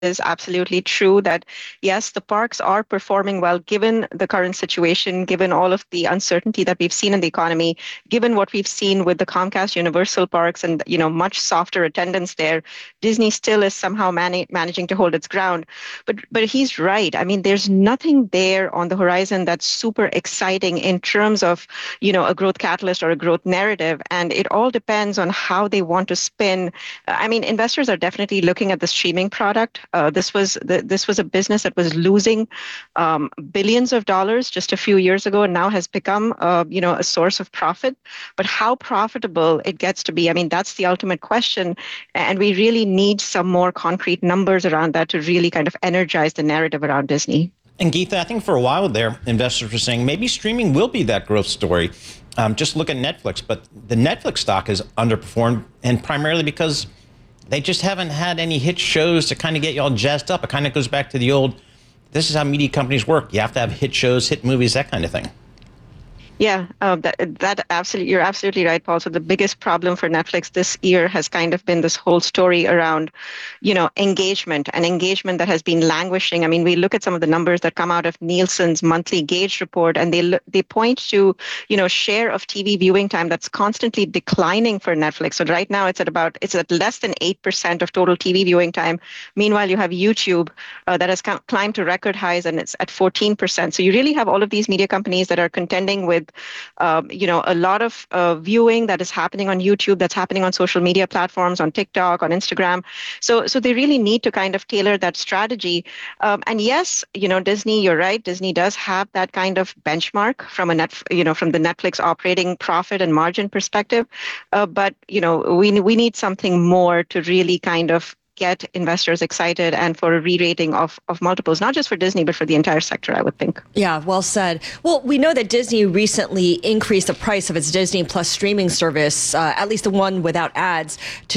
is absolutely true that yes, the parks are performing well given the current situation, given all of the uncertainty that we've seen in the economy, given what we've seen with the Comcast Universal parks and much softer attendance there. Disney still is somehow managing to hold its ground. But he's right. I mean, there's nothing there on the horizon that's super exciting in terms of a growth catalyst or a growth narrative, and it all depends on how they want to spin. I mean, investors are definitely looking at the streaming product. This was a business that was losing billions of dollars just a few years ago, and now has become a source of profit. But how profitable it gets to be, I mean, that's the ultimate question, and we really need some more concrete numbers around that to really kind of energize the narrative around Disney. And Geetha, I think for a while there, investors were saying maybe streaming will be that growth story. Just look at Netflix, but the Netflix stock has underperformed, and primarily because they just haven't had any hit shows to kind of get you all jazzed up. It kind of goes back to the old, this is how media companies work. You have to have hit shows, hit movies, that kind of thing. Yeah, that absolutely, you're absolutely right, Paul. So the biggest problem for Netflix this year has kind of been this whole story around, engagement that has been languishing. I mean, we look at some of the numbers that come out of Nielsen's monthly Gauge report, and they point to, share of TV viewing time that's constantly declining for Netflix. So right now it's at less than 8% of total TV viewing time. Meanwhile, you have YouTube that has climbed to record highs, and it's at 14%. So you really have all of these media companies that are contending with a lot of viewing that is happening on YouTube, that's happening on social media platforms, on TikTok, on Instagram. So they really need to kind of tailor that strategy. And yes, Disney, you're right. Disney does have that kind of benchmark from from the Netflix operating profit and margin perspective. But we need something more to really kind of get investors excited and for a re-rating of multiples, not just for Disney, but for the entire sector, I would think. Yeah, well said. Well, we know that Disney recently increased the price of its Disney Plus streaming service, at least the one without ads, to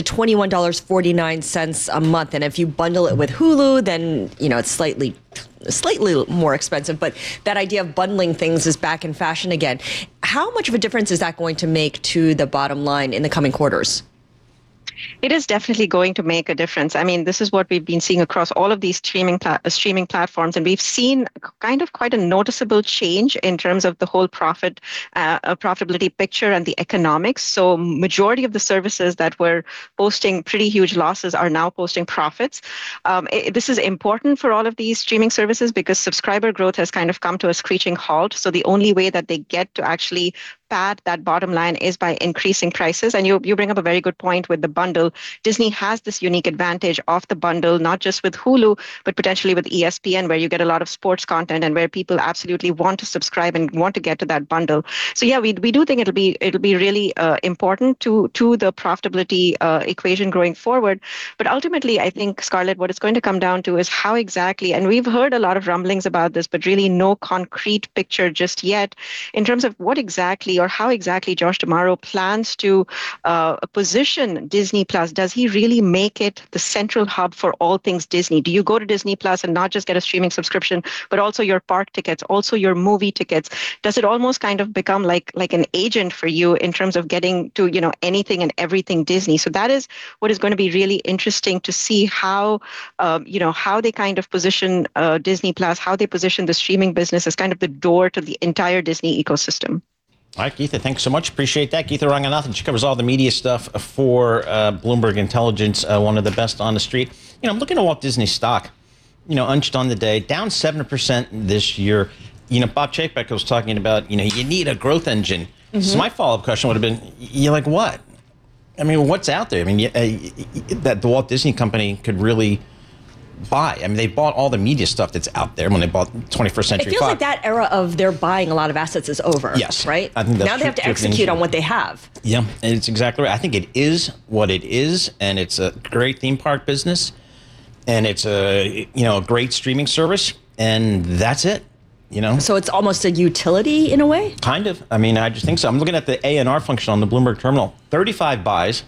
$21.49 a month. And if you bundle it with Hulu, then, it's slightly more expensive, but that idea of bundling things is back in fashion again. How much of a difference is that going to make to the bottom line in the coming quarters? It is definitely going to make a difference. I mean, this is what we've been seeing across all of these streaming platforms, and we've seen kind of quite a noticeable change in terms of the whole profitability picture and the economics. So majority of the services that were posting pretty huge losses are now posting profits. This is important for all of these streaming services because subscriber growth has kind of come to a screeching halt. So the only way that they get to actually pad that bottom line is by increasing prices. And you bring up a very good point with the bundle. Disney has this unique advantage of the bundle, not just with Hulu, but potentially with ESPN, where you get a lot of sports content and where people absolutely want to subscribe and want to get to that bundle. So yeah, we do think it'll be really important to the profitability equation going forward. But ultimately, I think, Scarlett, what it's going to come down to is how exactly, and we've heard a lot of rumblings about this, but really no concrete picture just yet in terms of what exactly or how exactly Josh D'Amaro plans to position Disney Plus. Does he really make it the central hub for all things Disney? Do you go to Disney Plus and not just get a streaming subscription, but also your park tickets, also your movie tickets? Does it almost kind of become like an agent for you in terms of getting to anything and everything Disney? So that is what is going to be really interesting to see how how they kind of position Disney Plus, how they position the streaming business as kind of the door to the entire Disney ecosystem. All right, Geetha, thanks so much. Appreciate that. Geetha Ranganathan, she covers all the media stuff for Bloomberg Intelligence, one of the best on the street. I'm looking at Walt Disney stock, unched on the day, down 7% this year. Bob Chapek was talking about, you need a growth engine. Mm-hmm. So my follow-up question would have been, you're like, what? I mean, what's out there? I mean, that the Walt Disney Company could really buy. I mean, they bought all the media stuff that's out there when they bought 21st Century Fox. It feels like that era of their buying a lot of assets is over. Yes. Right? I think that's now they have to execute on what they have. Yeah, and it's exactly right. I think it is what it is, and it's a great theme park business, and it's a great streaming service, and that's it. So it's almost a utility in a way? Kind of. I mean, I just think so. I'm looking at the A&R function on the Bloomberg terminal. 35 buys,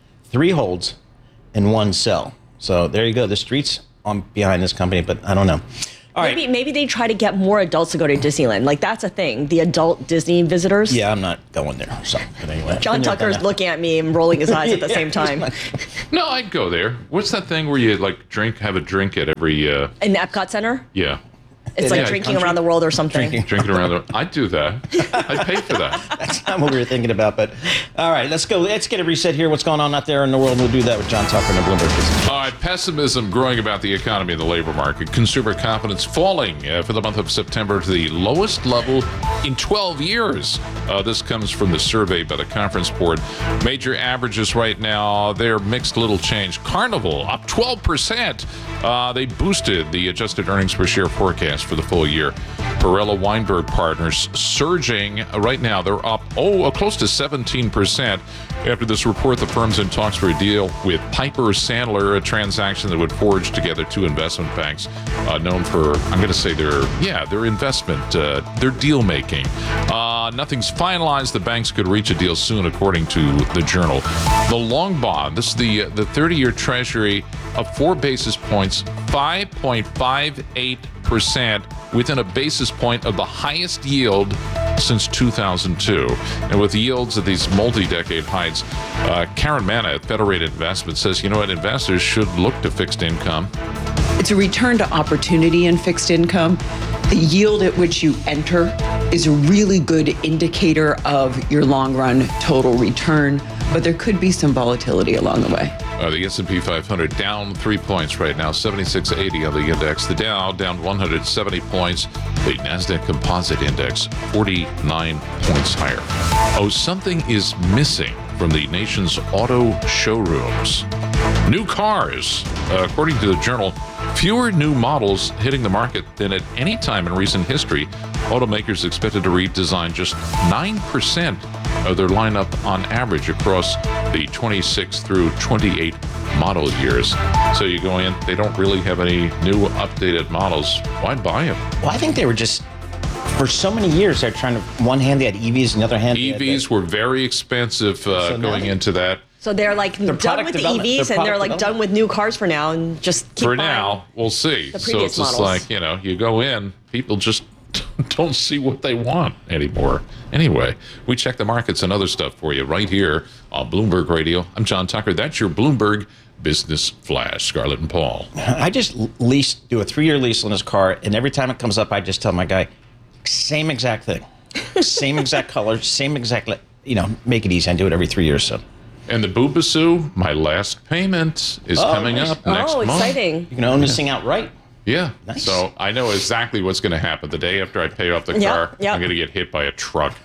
3 holds, and 1 sell. So there you go. The street's on behind this company, but I don't know. All right. Maybe they try to get more adults to go to Disneyland. Like, that's a thing. The adult Disney visitors. Yeah, I'm not going there. So, but anyway. John Tucker's looking at me and rolling his eyes at the same time. No, I'd go there. What's that thing where you like have a drink at every? In the Epcot Center? Yeah. It's like drinking around the world or something. Drinking around the. I'd do that. I'd pay for that. That's not what we were thinking about, but all right, let's go. Let's get a reset here. What's going on out there in the world? We'll do that with John Tucker and the Bloomberg Business. All right, pessimism growing about the economy and the labor market. Consumer confidence falling for the month of September to the lowest level in 12 years. This comes from the survey by the Conference Board. Major averages right now, they're mixed little change. Carnival up 12%. They boosted the adjusted earnings per share forecast for the full year. Perella Weinberg Partners surging right now. They're up close to 17%. After this report, the firm's in talks for a deal with Piper Sandler, a transaction that would forge together two investment banks known for, I'm going to say their investment, their deal making. Nothing's finalized. The banks could reach a deal soon, according to the Journal. The long bond, this is the 30-year Treasury of 4 basis points, 5.58%, within a basis point of the highest yield since 2002. And with yields at these multi-decade heights, Karen Manna at Federated Investment says, you know what, investors should look to fixed income. It's a return to opportunity in fixed income. The yield at which you enter is a really good indicator of your long-run total return, but there could be some volatility along the way. The S&P 500 down 3 points right now, 7680 on the index. The Dow down 170 points. The NASDAQ Composite Index 49 points higher. Something is missing from the nation's auto showrooms. New cars. According to the Journal, fewer new models hitting the market than at any time in recent history. Automakers expected to redesign just 9% of their lineup on average across the 26 through 28 model years. So you go in, they don't really have any new updated models. Why buy them? Well, I think they were just, for so many years, they're trying to, one hand they had EVs, and the other hand EVs were very expensive going into that. So they're like done with the EVs and they're like done with new cars for now and just keep for buying now, we'll see. the So previous it's just models. like, you go in, people just don't see what they want anymore. Anyway, we check the markets and other stuff for you right here on Bloomberg Radio. I'm John Tucker. That's your Bloomberg Business Flash. Scarlett and Paul. I just do a 3-year lease on this car, and every time it comes up, I just tell my guy, same exact thing. Same exact color, same exact, make it easy. I do it every 3 years, so. And the Boobassoo, my last payment is coming up next month. Oh, exciting. You can own this thing outright. Yeah. Nice. So I know exactly what's going to happen. The day after I pay off the car, yep. I'm going to get hit by a truck.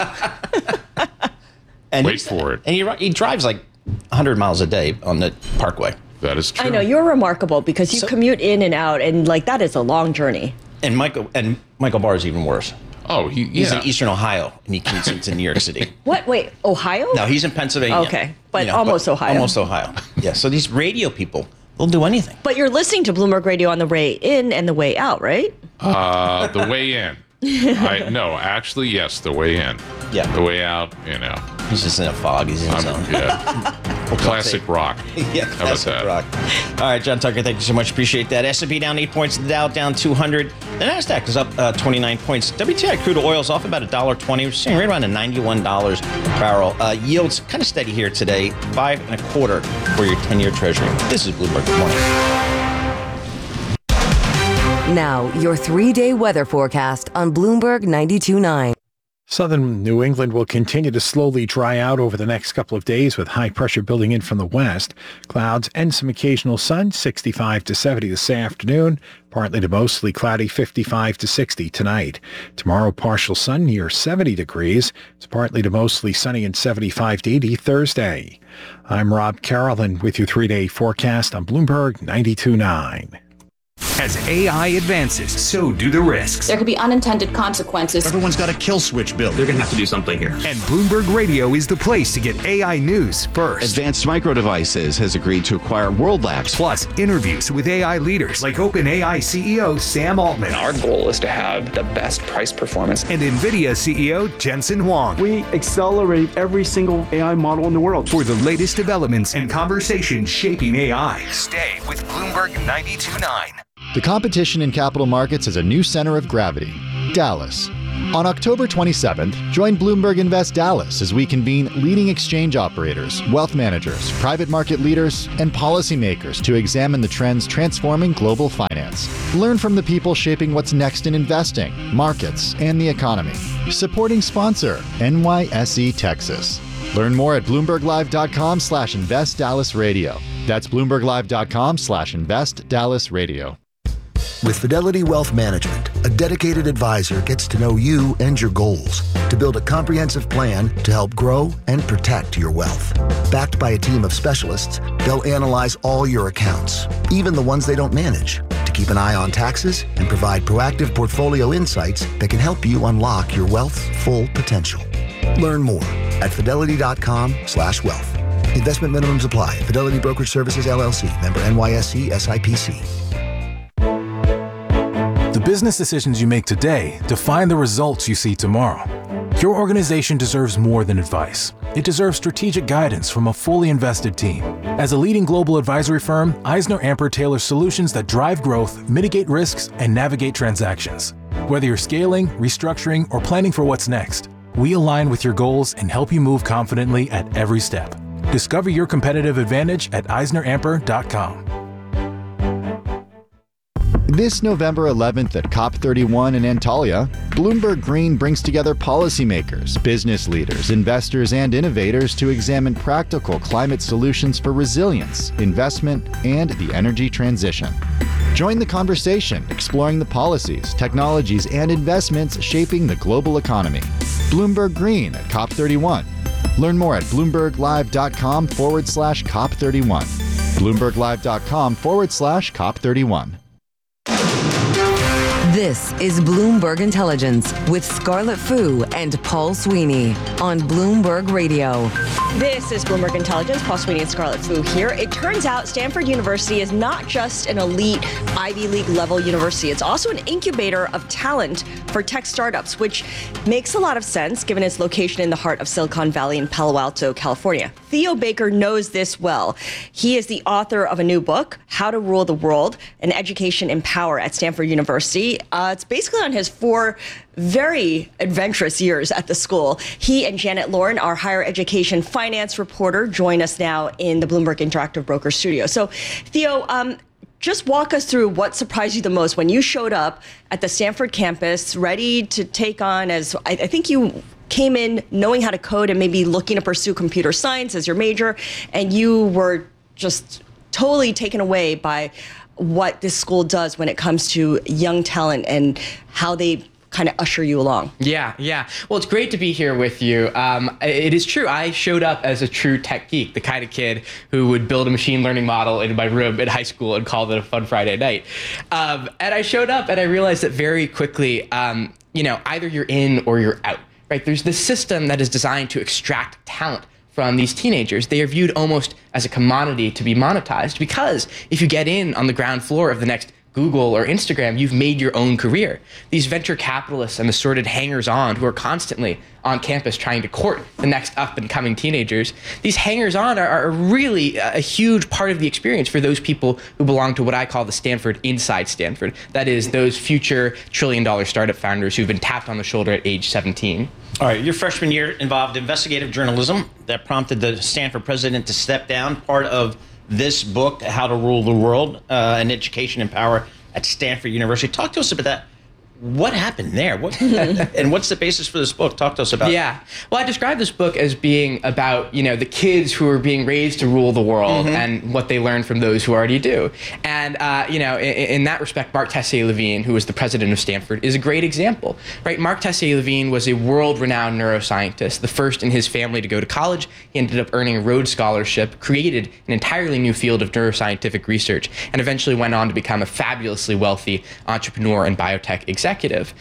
And Wait for it. And he drives like 100 miles a day on the Parkway. That is true. I know, you're remarkable because you commute in and out and like that is a long journey. And Michael Barr is even worse. Oh, He's in Eastern Ohio, and he commutes into New York City. What? Wait, Ohio? No, he's in Pennsylvania. Okay, but almost Ohio. Almost Ohio. Yeah, so these radio people, they'll do anything. But you're listening to Bloomberg Radio on the way in and the way out, right? The way in. No, actually, yes, the way in. Yeah. The way out, He's just in a fog. He's in his own. Yeah. Classic rock. Yeah, How about classic that? rock. All right, John Tucker, thank you so much. Appreciate that. S&P down 8 points. The Dow down 200. The NASDAQ is up 29 points. WTI crude oil is off about $1.20. We're seeing right around a $91 per barrel. Yields kind of steady here today. 5.25 for your 10-year Treasury. This is Bloomberg. Good morning. Now, your 3-day weather forecast on Bloomberg 92.9. Southern New England will continue to slowly dry out over the next couple of days with high pressure building in from the west. Clouds and some occasional sun, 65 to 70 this afternoon. Partly to mostly cloudy, 55 to 60 tonight. Tomorrow, partial sun near 70 degrees. It's partly to mostly sunny and 75 to 80 Thursday. I'm Rob Carolyn with your 3-day forecast on Bloomberg 92.9. As AI advances, so do the risks. There could be unintended consequences. Everyone's got a kill switch built. They're going to have to do something here. And Bloomberg Radio is the place to get AI news first. Advanced Micro Devices has agreed to acquire World Labs. Plus, interviews with AI leaders like OpenAI CEO Sam Altman. Our goal is to have the best price performance. And NVIDIA CEO Jensen Huang. We accelerate every single AI model in the world. For the latest developments and conversations shaping AI. Stay with Bloomberg 92.9. The competition in capital markets has a new center of gravity, Dallas. On October 27th, join Bloomberg Invest Dallas as we convene leading exchange operators, wealth managers, private market leaders, and policymakers to examine the trends transforming global finance. Learn from the people shaping what's next in investing, markets, and the economy. Supporting sponsor, NYSE Texas. Learn more at BloombergLive.com/InvestDallasRadio. That's BloombergLive.com/InvestDallasRadio. With Fidelity Wealth Management, a dedicated advisor gets to know you and your goals to build a comprehensive plan to help grow and protect your wealth. Backed by a team of specialists, they'll analyze all your accounts, even the ones they don't manage, to keep an eye on taxes and provide proactive portfolio insights that can help you unlock your wealth's full potential. Learn more at fidelity.com/wealth. Investment minimums apply. Fidelity Brokerage Services, LLC. Member NYSE SIPC. The business decisions you make today define the results you see tomorrow. Your organization deserves more than advice. It deserves strategic guidance from a fully invested team. As a leading global advisory firm, EisnerAmper tailors solutions that drive growth, mitigate risks, and navigate transactions. Whether you're scaling, restructuring, or planning for what's next, we align with your goals and help you move confidently at every step. Discover your competitive advantage at EisnerAmper.com. This November 11th at COP31 in Antalya, Bloomberg Green brings together policymakers, business leaders, investors, and innovators to examine practical climate solutions for resilience, investment, and the energy transition. Join the conversation, exploring the policies, technologies, and investments shaping the global economy. Bloomberg Green at COP31. Learn more at BloombergLive.com/COP31. BloombergLive.com/COP31. This is Bloomberg Intelligence with Scarlett Fu and Paul Sweeney on Bloomberg Radio. This is Bloomberg Intelligence. Paul Sweeney and Scarlett Fu here. It turns out Stanford University is not just an elite Ivy League level university. It's also an incubator of talent for tech startups, which makes a lot of sense given its location in the heart of Silicon Valley in Palo Alto, California. Theo Baker knows this well. He is the author of a new book, How to Rule the World, An Education in Power at Stanford University. It's basically on his 4 very adventurous years at the school. He and Janet Lauren, our higher education finance reporter, join us now in the Bloomberg Interactive Broker studio. So, Theo, just walk us through what surprised you the most when you showed up at the Stanford campus, ready to take on, as I think you came in knowing how to code and maybe looking to pursue computer science as your major, and you were just totally taken away by what this school does when it comes to young talent and how they kind of usher you along. Yeah. Well, it's great to be here with you. It is true. I showed up as a true tech geek, the kind of kid who would build a machine learning model in my room in high school and call it a fun Friday night. And I showed up and I realized that very quickly, either you're in or you're out, right? There's this system that is designed to extract talent from these teenagers. They are viewed almost as a commodity to be monetized, because if you get in on the ground floor of the next Google or Instagram, you've made your own career. These venture capitalists and assorted hangers-on who are constantly on campus trying to court the next up-and-coming teenagers, these hangers-on are really a huge part of the experience for those people who belong to what I call the Stanford inside Stanford. That is, those future trillion-dollar startup founders who've been tapped on the shoulder at age 17. All right, your freshman year involved investigative journalism that prompted the Stanford president to step down. Part of this book, How to Rule the World, An Education in Power at Stanford University. Talk to us about that. What happened there? And what's the basis for this book? Talk to us about it. Yeah. Well, I describe this book as being about, the kids who are being raised to rule the world and what they learn from those who already do. And, in that respect, Mark Tessier-Levine, who was the president of Stanford, is a great example, right? Mark Tessier-Levine was a world-renowned neuroscientist, the first in his family to go to college. He ended up earning a Rhodes Scholarship, created an entirely new field of neuroscientific research, and eventually went on to become a fabulously wealthy entrepreneur and biotech executive.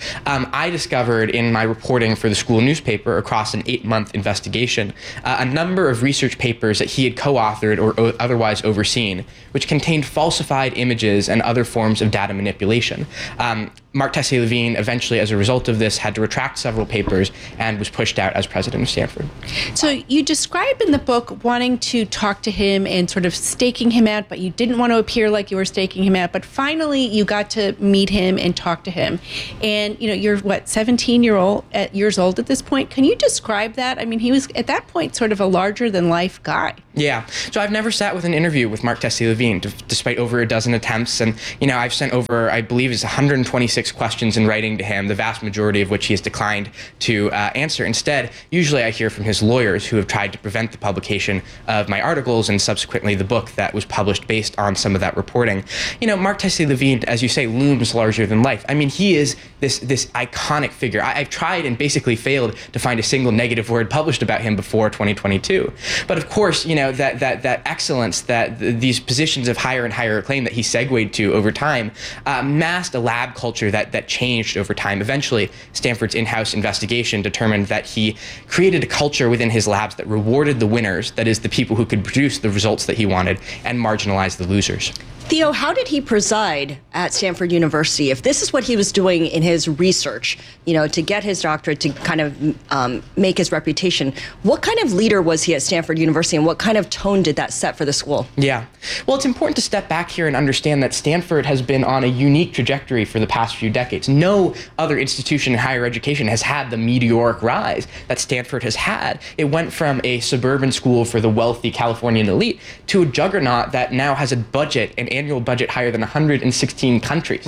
I discovered in my reporting for the school newspaper across an 8-month investigation a number of research papers that he had co-authored or otherwise overseen, which contained falsified images and other forms of data manipulation. Mark Tessier-Levine eventually, as a result of this, had to retract several papers and was pushed out as president of Stanford. So you describe in the book wanting to talk to him and sort of staking him out, but you didn't want to appear like you were staking him out. But finally, you got to meet him and talk to him. And you're 17 years old at this point. Can you describe that? I mean, he was at that point sort of a larger than life guy. Yeah. So I've never sat with an interview with Mark Tessier-Levine, despite over a dozen attempts. And, I've sent over, I believe it's 126 questions in writing to him, the vast majority of which he has declined to answer. Instead, usually I hear from his lawyers who have tried to prevent the publication of my articles and subsequently the book that was published based on some of that reporting. Mark Tessier-Levine, as you say, looms larger than life. I mean, he is this iconic figure. I've tried and basically failed to find a single negative word published about him before 2022. But of course, that excellence, that these positions of higher and higher acclaim that he segued to over time, masked a lab culture that changed over time. Eventually, Stanford's in-house investigation determined that he created a culture within his labs that rewarded the winners, that is, the people who could produce the results that he wanted, and marginalized the losers. Theo, how did he preside at Stanford University? If this is what he was doing in his research, to get his doctorate, to kind of make his reputation, what kind of leader was he at Stanford University, and what kind of tone did that set for the school? Yeah. Well, it's important to step back here and understand that Stanford has been on a unique trajectory for the past few decades. No other institution in higher education has had the meteoric rise that Stanford has had. It went from a suburban school for the wealthy Californian elite to a juggernaut that now has a budget, an annual budget higher than 116 countries.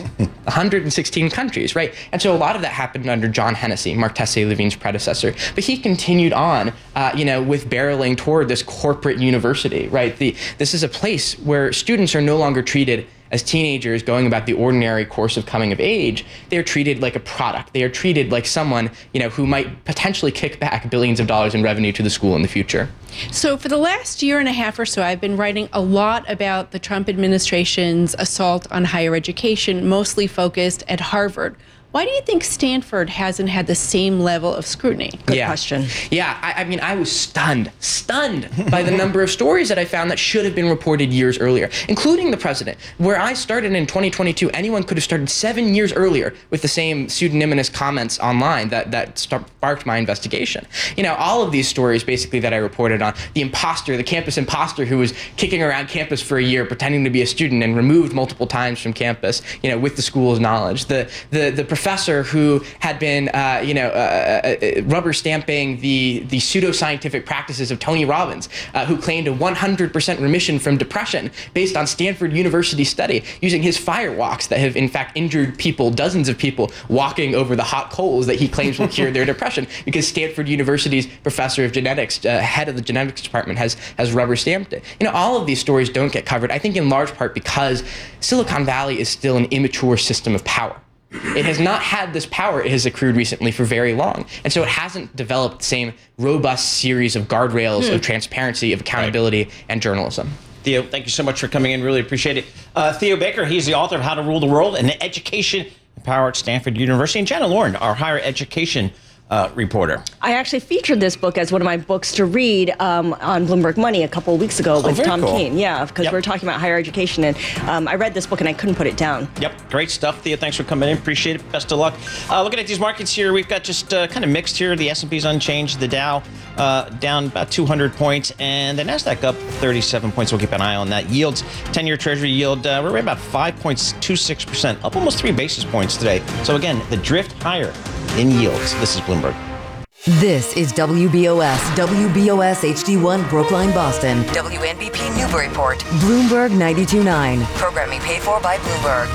116 countries, right? And so a lot of that happened under John Hennessy, Mark Tessier-Levine's predecessor. But he continued on, with barreling toward this corporate university, right? This is a place where students are no longer treated as teenagers going about the ordinary course of coming of age. They're treated like a product. They are treated like someone, who might potentially kick back billions of dollars in revenue to the school in the future. So for the last year and a half or so, I've been writing a lot about the Trump administration's assault on higher education, mostly focused at Harvard. Why do you think Stanford hasn't had the same level of scrutiny? Good question. Yeah, I mean, I was stunned by the number of stories that I found that should have been reported years earlier, including the president. Where I started in 2022, anyone could have started 7 years earlier with the same pseudonymous comments online that sparked my investigation. All of these stories basically that I reported on, the campus imposter who was kicking around campus for a year pretending to be a student and removed multiple times from campus, with the school's knowledge. The professor who had been, rubber stamping the pseudoscientific practices of Tony Robbins, who claimed a 100% remission from depression based on Stanford University study, using his firewalks that have in fact injured people, dozens of people, walking over the hot coals that he claims will cure their depression, because Stanford University's professor of genetics, head of the genetics department, has rubber stamped it. All of these stories don't get covered, I think in large part because Silicon Valley is still an immature system of power. It has not had this power it has accrued recently for very long. And so it hasn't developed the same robust series of guardrails of transparency, of accountability, and journalism. Theo, thank you so much for coming in. Really appreciate it. Theo Baker, he's the author of How to Rule the World and Education and Power at Stanford University. And Jenna Lauren, our higher education reporter. I actually featured this book as one of my books to read on Bloomberg Money a couple of weeks ago with Tom Keene. Yeah, because we were talking about higher education, and I read this book and I couldn't put it down. Yep, great stuff, Thea. Thanks for coming in. Appreciate it. Best of luck. Looking at these markets here, we've got just kind of mixed here. The S&P's unchanged. The Dow down about 200 points, and the Nasdaq up 37 points. We'll keep an eye on that. Yields, 10-year Treasury yield, we're right about 5.26%, up almost 3 basis points today. So again, the drift higher in yields. This is Bloomberg. This is WBOS HD1 Brookline, Boston. WNBP Newburyport. Bloomberg 92.9. Programming paid for by Bloomberg.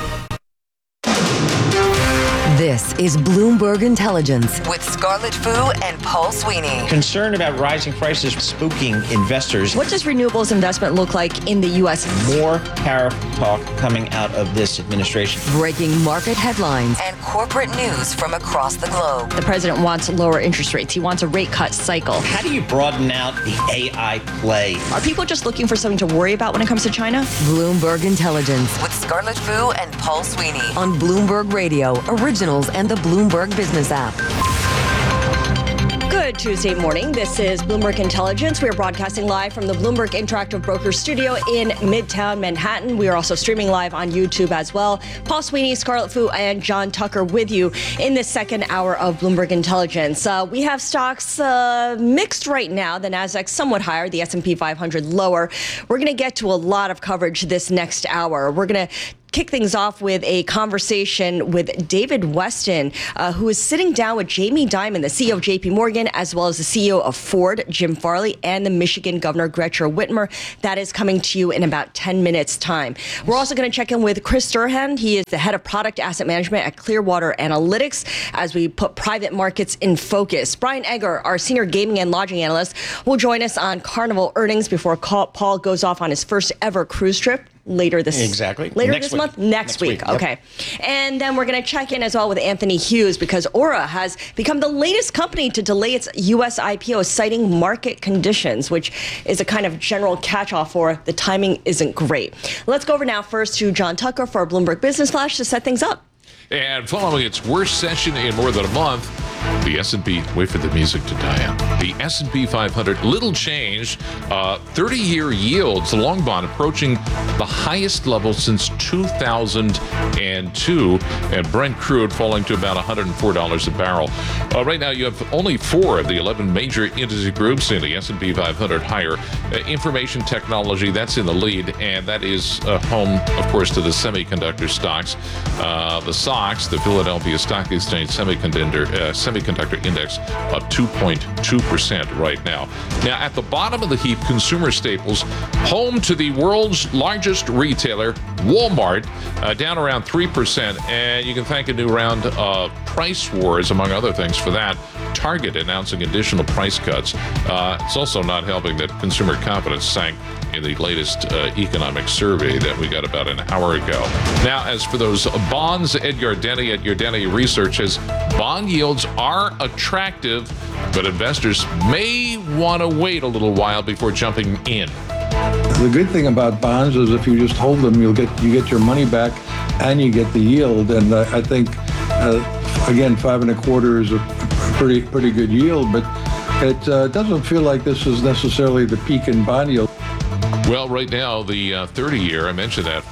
This is Bloomberg Intelligence with Scarlett Fu and Paul Sweeney. Concern about rising prices spooking investors. What does renewables investment look like in the U.S.? More tariff talk coming out of this administration. Breaking market headlines and corporate news from across the globe. The president wants lower interest rates. He wants a rate cut cycle. How do you broaden out the AI play? Are people just looking for something to worry about when it comes to China? Bloomberg Intelligence with Scarlett Fu and Paul Sweeney on Bloomberg Radio, Originals, and the Bloomberg Business app. Good Tuesday morning. This is Bloomberg Intelligence. We are broadcasting live from the Bloomberg Interactive Brokers studio in Midtown Manhattan. We are also streaming live on YouTube as well. Paul Sweeney, Scarlett Fu, and John Tucker with you in this second hour of Bloomberg Intelligence. We have stocks mixed right now. The Nasdaq somewhat higher, the S&P 500 lower. We're going to get to a lot of coverage this next hour. We're going to kick things off with a conversation with David Weston, who is sitting down with Jamie Dimon, the CEO of JP Morgan, as well as the CEO of Ford, Jim Farley, and the Michigan Governor, Gretchen Whitmer. That is coming to you in about 10 minutes' time. We're also going to check in with Chris Durhan. He is the head of product asset management at Clearwater Analytics, as we put private markets in focus. Brian Egger, our senior gaming and lodging analyst, will join us on Carnival earnings before Paul goes off on his first ever cruise trip. Later this month? Next week. Yep. Okay. And then we're going to check in as well with Anthony Hughes, because Aura has become the latest company to delay its U.S. IPO, citing market conditions, which is a kind of general catch-all for the timing isn't great. Let's go over now first to John Tucker for our Bloomberg Business Flash to set things up. And following its worst session in more than a month, the S&P, wait for the music to die out. The S&P 500, little change, 30-year yields, the long bond approaching the highest level since 2002, and Brent crude falling to about $104 a barrel. Right now, you have only 4 of the 11 major industry groups in the S&P 500 higher. Information technology, that's in the lead, and that is home, of course, to the semiconductor stocks. The SOX, the Philadelphia Stock Exchange Semiconductor Index, up 2.2% right now. Now, at the bottom of the heap, consumer staples, home to the world's largest retailer, Walmart, down around 3%. And you can thank a new round of price wars, among other things, for that. Target announcing additional price cuts. It's also not helping that consumer confidence sank in the latest economic survey that we got about an hour ago. Now, as for those bonds, Ed Yardeni at Yardeni Research says bond yields are attractive, but investors may want to wait a little while before jumping in. The good thing about bonds is if you just hold them, you get your money back and you get the yield. And I think, again, 5.25 is a pretty good yield, but it doesn't feel like this is necessarily the peak in bond yield. Well, right now, the 30-year, I mentioned that,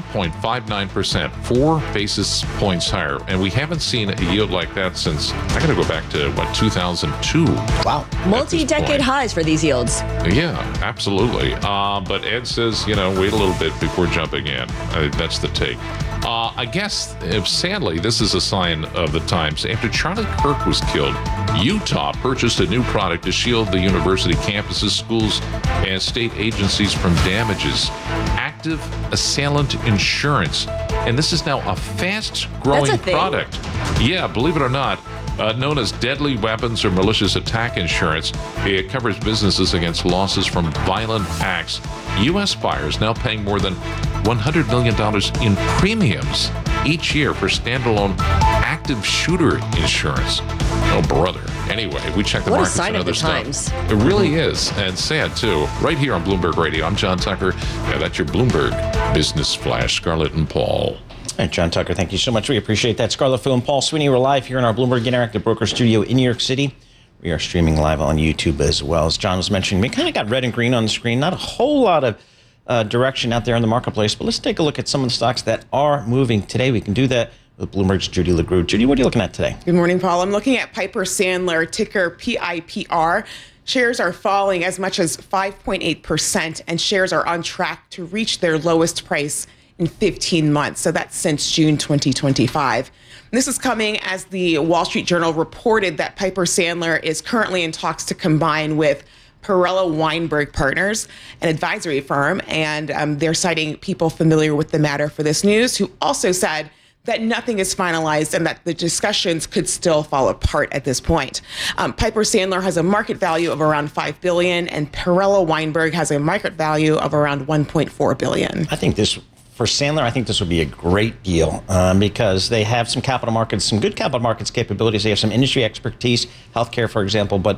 5.59%, 4 basis points higher. And we haven't seen a yield like that since, I got to go back to, 2002. Wow. Multi-decade highs for these yields. Yeah, absolutely. But Ed says, wait a little bit before jumping in. That's the take. I guess, sadly, this is a sign of the times. After Charlie Kirk was killed, Utah purchased a new product to shield the university campuses, schools, and state agencies from damages. Active Assailant Insurance. And this is now a fast-growing product. Yeah, believe it or not. Known as Deadly Weapons or Malicious Attack Insurance, it covers businesses against losses from violent acts. U.S. buyers now paying more than $100 million in premiums each year for standalone active shooter insurance. Oh, brother. Anyway, we check the markets and other stuff. It really is, and sad, too. Right here on Bloomberg Radio. I'm John Tucker. Yeah, that's your Bloomberg Business Flash. Scarlett and Paul. All right, John Tucker, thank you so much. We appreciate that. Scarlett Fu and Paul Sweeney, we're live here in our Bloomberg Interactive Broker studio in New York City. We are streaming live on YouTube as well. As John was mentioning, we kind of got red and green on the screen. Not a whole lot of direction out there in the marketplace, but let's take a look at some of the stocks that are moving today. We can do that with Bloomberg's Judy LaGrue. Judy, what are you looking at today? Good morning, Paul. I'm looking at Piper Sandler, ticker PIPR. Shares are falling as much as 5.8%, and shares are on track to reach their lowest price in 15 months. So that's since June 2025. This is coming as the Wall Street Journal reported that Piper Sandler is currently in talks to combine with Perella Weinberg Partners, an advisory firm, and they're citing people familiar with the matter for this news, who also said that nothing is finalized and that the discussions could still fall apart at this point. Piper Sandler has a market value of around $5 billion, and Perella Weinberg has a market value of around $1.4 billion. I think for Sandler, I think this would be a great deal because they have some capital markets, some good capital markets capabilities. They have some industry expertise, healthcare, for example, but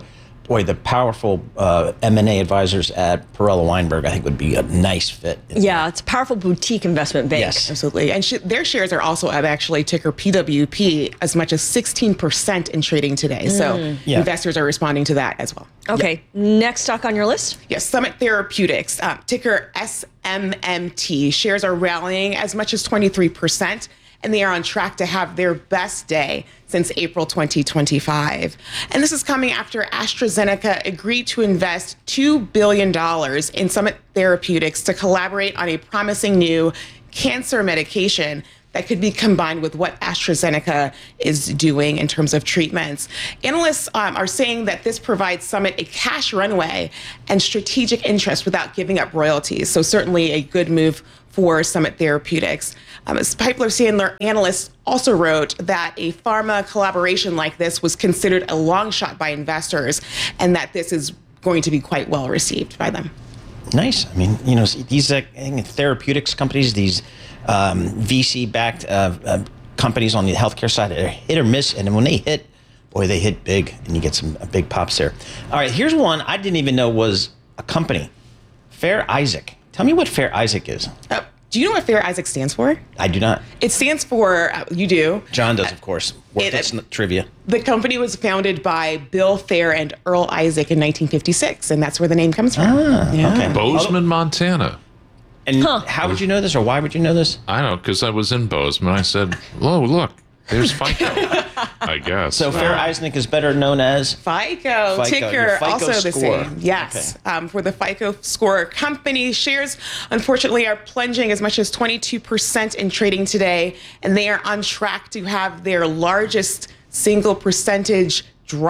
boy, the powerful M&A advisors at Perella Weinberg, I think, would be a nice fit. Yeah, it's a powerful boutique investment bank. Yes. Absolutely. And their shares are also up, actually, ticker PWP, as much as 16% in trading today. So investors are responding to that as well. Okay. Next stock on your list? Yes, Summit Therapeutics, ticker SMMT. Shares are rallying as much as 23%. And they are on track to have their best day since April 2025. And this is coming after AstraZeneca agreed to invest $2 billion in Summit Therapeutics to collaborate on a promising new cancer medication that could be combined with what AstraZeneca is doing in terms of treatments. Analysts are saying that this provides Summit a cash runway and strategic interest without giving up royalties. So certainly a good move for Summit Therapeutics. As Piper Sandler analysts also wrote that a pharma collaboration like this was considered a long shot by investors, and that this is going to be quite well received by them. Nice. I mean, these therapeutics companies, these VC-backed companies on the healthcare side, are hit or miss, and when they hit, boy, they hit big, and you get some big pops there. All right, here's one I didn't even know was a company, Fair Isaac. Tell me what Fair Isaac is. Do you know what Fair Isaac stands for? I do not. It stands for, you do. John does, of course. That's trivia. The company was founded by Bill Fair and Earl Isaac in 1956, and that's where the name comes from. Okay. Bozeman, Montana. And how would you know this, or why would you know this? I don't know, because I was in Bozeman. I said, "Oh, look, there's FICO." I guess. So Fair Isaac is better known as FICO. Ticker FICO also the score. same. Yes. For the FICO score company, shares unfortunately are plunging as much as 22% in trading today, and they are on track to have their largest single day percentage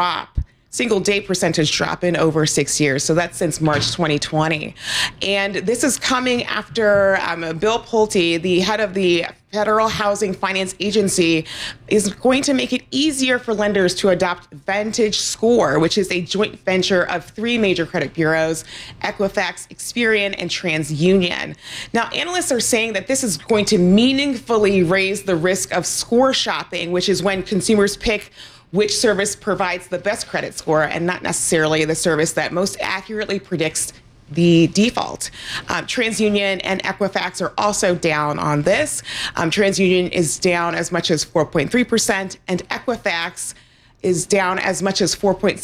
drop in over 6 years. So that's since March 2020. And this is coming after Bill Pulte, the head of the Federal Housing Finance Agency, is going to make it easier for lenders to adopt VantageScore, which is a joint venture of three major credit bureaus, Equifax, Experian, and TransUnion. Now, analysts are saying that this is going to meaningfully raise the risk of score shopping, which is when consumers pick which service provides the best credit score and not necessarily the service that most accurately predicts the default. TransUnion and Equifax are also down on this. TransUnion is down as much as 4.3%, and Equifax is down as much as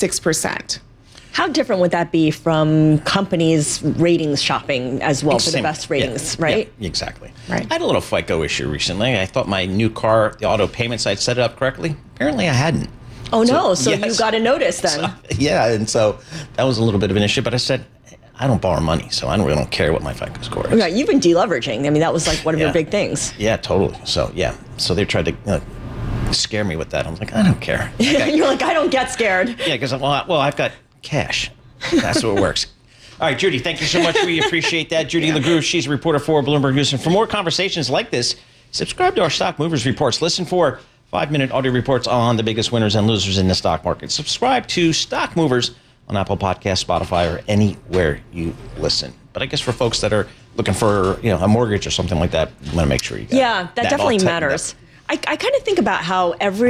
4.6%. How different would that be from companies ratings shopping as well for the best ratings, right? Yeah, exactly. Right. I had a little FICO issue recently. I thought my new car, the auto payments, I'd set it up correctly. Apparently I hadn't. Oh, no. So yes. you got a notice then. And so that was a little bit of an issue. But I said, I don't borrow money, so I don't care what my FICO score is. Yeah, you've been deleveraging. I mean, that was like one of your big things. Yeah, totally. So, So they tried to scare me with that. I was like, I don't care. You're like, I don't get scared. Yeah, because, I've got cash. That's what works. All right, Judy, thank you so much. We appreciate that. Judy LaGrue, she's a reporter for Bloomberg News. And for more conversations like this, subscribe to our Stock Movers Reports. Listen for 5-minute audio reports on the biggest winners and losers in the stock market. Subscribe to Stock Movers on Apple Podcasts, Spotify, or anywhere you listen. But I guess for folks that are looking for a mortgage or something like that, you want to make sure you got that definitely matters. I kind of think about how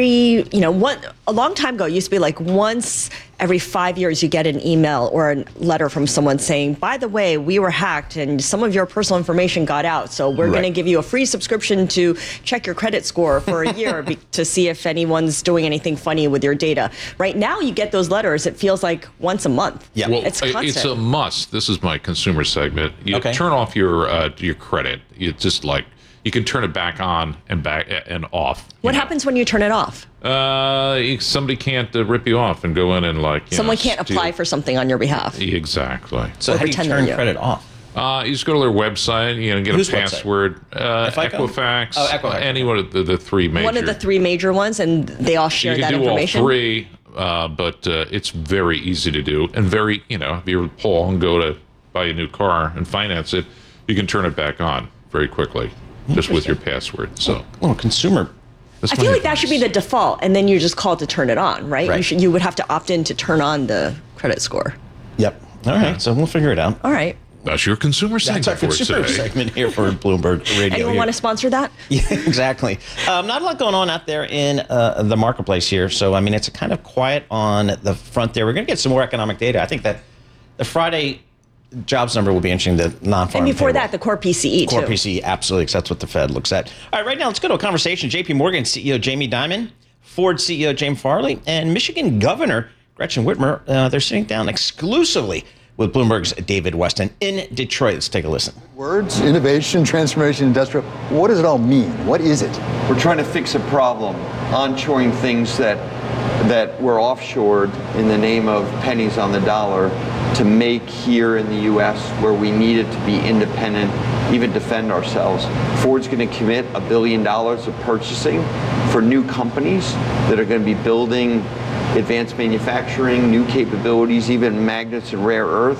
a long time ago, it used to be like once every 5 years you get an email or a letter from someone saying, by the way, we were hacked and some of your personal information got out. So we're going to give you a free subscription to check your credit score for a year to see if anyone's doing anything funny with your data. Right now, you get those letters. It feels like once a month. Yeah, well, it's constant. It's a must. This is my consumer segment. You turn off your credit. You just you can turn it back on and off. What happens when you turn it off? Somebody can't rip you off and go in and someone can't apply for something on your behalf. Exactly. So how do you turn credit off? You just go to their website, get Whose a password. Equifax. Oh, Equifax. Any one of the three major. One of the three major ones, and they all share that information. You can do all three, but it's very easy to do. And very, if you're Paul and go to buy a new car and finance it, you can turn it back on very quickly. Just with your password. So, consumer. I feel like that should be the default, and then you're just called to turn it on, right? You would have to opt in to turn on the credit score. Yep. All right. So we'll figure it out. All right. That's your consumer segment. That's our consumer segment here for Bloomberg Radio. Anyone want to sponsor that? Yeah, exactly. Not a lot going on out there in the marketplace here. So, I mean, it's kind of quiet on the front there. We're going to get some more economic data. I think that the Friday jobs number will be interesting, the non-farm And before payroll. that, the core PCE, Core too. PCE, absolutely, because that's what the Fed looks at. All right, right now, let's go to a conversation. JP Morgan CEO Jamie Dimon, Ford CEO James Farley, and Michigan Governor Gretchen Whitmer. They're sitting down exclusively with Bloomberg's David Weston in Detroit. Let's take a listen. Words, innovation, transformation, industrial. What does it all mean? What is it? We're trying to fix a problem, onshoring things that were offshored in the name of pennies on the dollar to make here in the U.S. where we needed to be independent, even defend ourselves. Ford's going to commit $1 billion of purchasing for new companies that are going to be building advanced manufacturing, new capabilities, even magnets and rare earth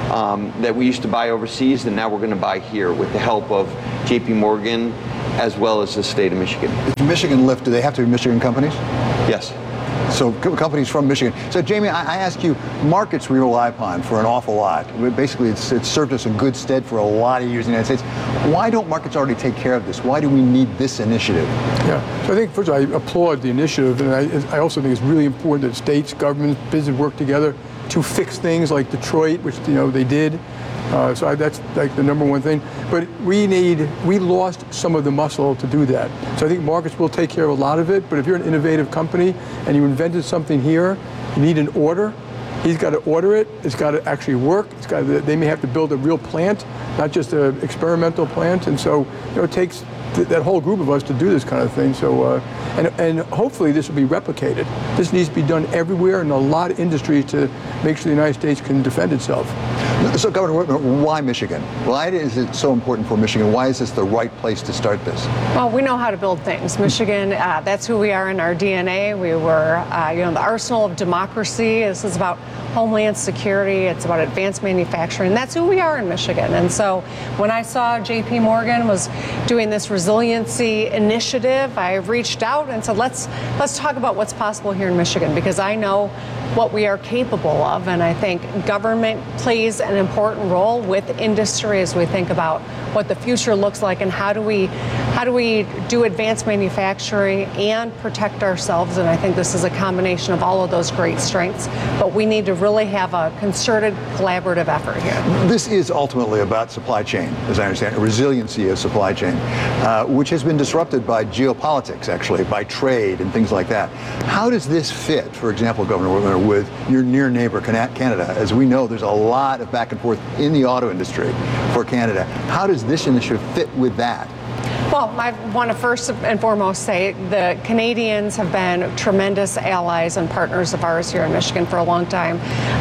that we used to buy overseas, and now we're going to buy here with the help of JP Morgan as well as the state of Michigan. If Michigan lift, do they have to be Michigan companies? Yes. So companies from Michigan. So Jamie, I ask you, markets we rely upon for an awful lot. Basically, it's served us in good stead for a lot of years in the United States. Why don't markets already take care of this? Why do we need this initiative? Yeah, so I think first of all, I applaud the initiative, and I also think it's really important that states, governments, business work together to fix things like Detroit, which they did. So that's like the number one thing. But we lost some of the muscle to do that. So I think markets will take care of a lot of it. But if you're an innovative company and you invented something here, you need an order. He's got to order it. It's got to actually work. They may have to build a real plant, not just an experimental plant. And so it takes that whole group of us to do this kind of thing. So and hopefully this will be replicated. This needs to be done everywhere in a lot of industries to make sure the United States can defend itself. So Governor Whitmer, why Michigan? Why is it so important for Michigan? Why is this the right place to start this? Well, we know how to build things. Michigan, that's who we are in our DNA. We were, the arsenal of democracy. This is about homeland security. It's about advanced manufacturing. That's who we are in Michigan. And so when I saw JP Morgan was doing this resiliency initiative, I reached out and said, let's talk about what's possible here in Michigan, because I know what we are capable of. And I think government plays an important role with industry as we think about what the future looks like and how do we do advanced manufacturing and protect ourselves. And I think this is a combination of all of those great strengths. But we need to really have a concerted, collaborative effort here. This is ultimately about supply chain, as I understand it, resiliency of supply chain, which has been disrupted by geopolitics, actually, by trade and things like that. How does this fit, for example, Governor Whitmer, with your near neighbor, Canada? As we know, there's a lot of back and forth in the auto industry for Canada. How does this initiative fit with that? Well, I want to first and foremost say the Canadians have been tremendous allies and partners of ours here in Michigan for a long time.